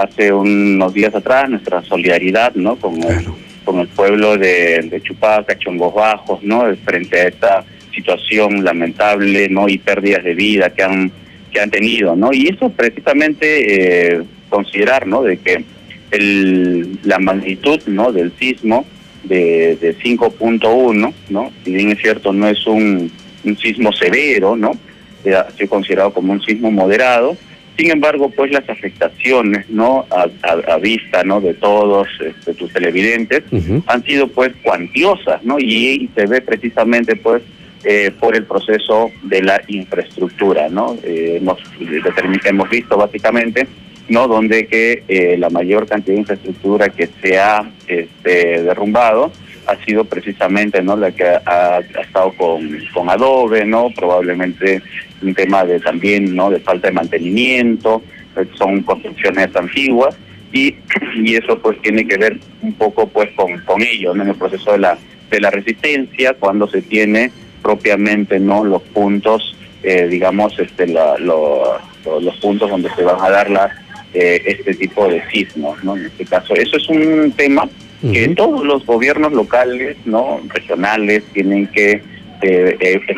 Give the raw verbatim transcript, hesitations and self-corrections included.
hace unos días atrás nuestra solidaridad, ¿no? Con el, Claro. con el pueblo de, de Chupaca, Chongos Bajos, ¿no? Frente a esta situación lamentable, ¿no? Y pérdidas de vida que han que han tenido, ¿no? Y eso precisamente eh, considerar, ¿no? De que el, la magnitud, ¿no? Del sismo de, de cinco punto uno, ¿no? Si bien es cierto, no es un, un sismo severo, ¿no? Eh, ha sido considerado como un sismo moderado. Sin embargo, pues las afectaciones, ¿no? A, a, a vista, ¿no? De todos este, tus televidentes, uh-huh. han sido, pues, cuantiosas, ¿no? Y, y se ve precisamente, pues, Eh, por el proceso de la infraestructura, ¿no? Eh, hemos, hemos visto básicamente, ¿no? Donde que eh, la mayor cantidad de infraestructura que se ha este, derrumbado ha sido precisamente, ¿no? La que ha, ha estado con, con adobe, ¿no? Probablemente un tema de también, ¿no? De falta de mantenimiento, son construcciones antiguas y, y eso pues tiene que ver un poco pues con, con ello, ¿no? En el proceso de la, de la resistencia, cuando se tiene propiamente no los puntos, eh, digamos, este, la, lo, lo, los puntos donde se van a dar las, eh, este tipo de sismos, ¿no? En este caso, eso es un tema que uh-huh. todos los gobiernos locales, no regionales, tienen que eh, eh,